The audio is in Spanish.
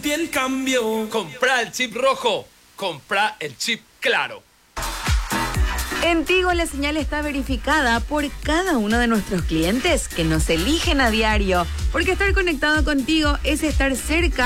vi el cambio. Comprá el chip rojo, comprá el chip claro. En Tigo la señal está verificada por cada uno de nuestros clientes que nos eligen a diario, porque estar conectado contigo es estar cerca